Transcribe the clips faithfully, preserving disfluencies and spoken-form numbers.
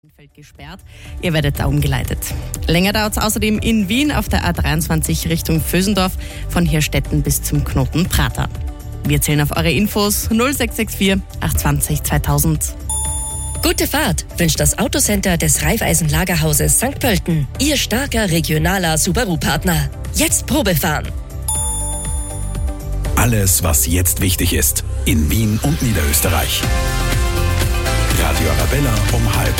Feld gesperrt. Ihr werdet da umgeleitet. Länger dauert es außerdem in Wien auf der A dreiundzwanzig Richtung Vösendorf von Hirstetten bis zum Knoten Prater. Wir zählen auf eure Infos null sechs sechs vier acht zwei null zweitausend. Gute Fahrt wünscht das Autocenter des Raiffeisen-Lagerhauses Sankt Pölten. Ihr starker regionaler Subaru-Partner. Jetzt Probefahren. Alles, was jetzt wichtig ist. In Wien und Niederösterreich. Radio Arabella um halb.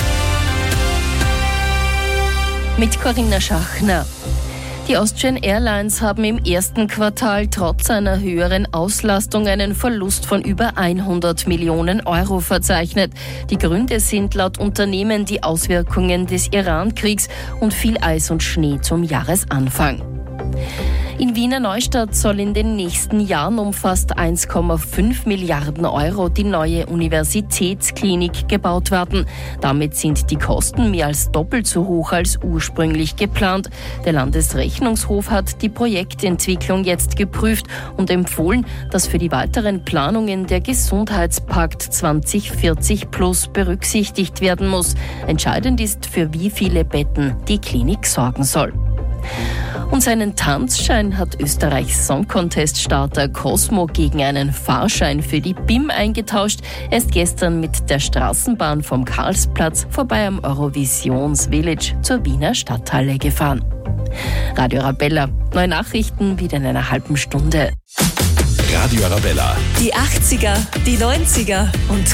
Mit Corinna Schachner. Die Austrian Airlines haben im ersten Quartal trotz einer höheren Auslastung einen Verlust von über hundert Millionen Euro verzeichnet. Die Gründe sind laut Unternehmen die Auswirkungen des Iran-Kriegs und viel Eis und Schnee zum Jahresanfang. In Wiener Neustadt soll in den nächsten Jahren um fast eins Komma fünf Milliarden Euro die neue Universitätsklinik gebaut werden. Damit sind die Kosten mehr als doppelt so hoch als ursprünglich geplant. Der Landesrechnungshof hat die Projektentwicklung jetzt geprüft und empfohlen, dass für die weiteren Planungen der Gesundheitspakt zwanzig vierzig plus berücksichtigt werden muss. Entscheidend ist, für wie viele Betten die Klinik sorgen soll. Und seinen Tanzschein hat Österreichs Song Contest-Starter Cosmo gegen einen Fahrschein für die B I M eingetauscht. Er ist gestern mit der Straßenbahn vom Karlsplatz vorbei am Eurovisions Village zur Wiener Stadthalle gefahren. Radio Arabella, neue Nachrichten wieder in einer halben Stunde. Radio Arabella. Die achtziger, die neunziger und